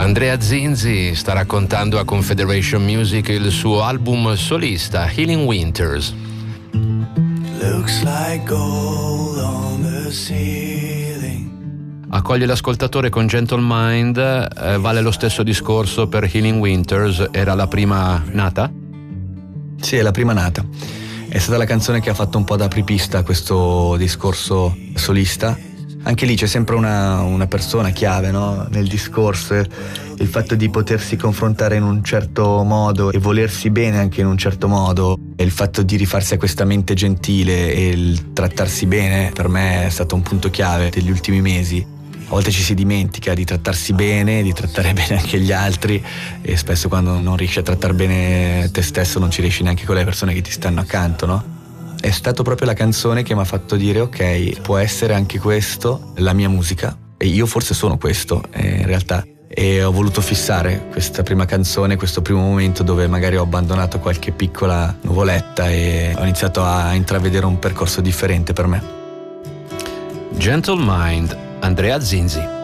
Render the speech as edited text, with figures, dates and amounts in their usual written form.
Andrea Zinzi sta raccontando a Confederation Music il suo album solista Healing Winters. Looks like gold on the ceiling. Accoglie l'ascoltatore con Gentle Mind. Vale lo stesso discorso per Healing Winters? Era la prima nata? Sì, è la prima nata. È stata la canzone che ha fatto un po' da apripista a questo discorso solista. Anche lì c'è sempre una persona chiave, no? Nel discorso, il fatto di potersi confrontare in un certo modo e volersi bene anche in un certo modo, e il fatto di rifarsi a questa mente gentile e il trattarsi bene, per me è stato un punto chiave degli ultimi mesi. A volte ci si dimentica di trattarsi bene, di trattare bene anche gli altri, e spesso quando non riesci a trattare bene te stesso non ci riesci neanche con le persone che ti stanno accanto, no? È stato proprio la canzone che mi ha fatto dire ok, può essere anche questo la mia musica, e io forse sono questo in realtà, e ho voluto fissare questa prima canzone, questo primo momento dove magari ho abbandonato qualche piccola nuvoletta e ho iniziato a intravedere un percorso differente per me. Gentle Mind, Andrea Zinzi.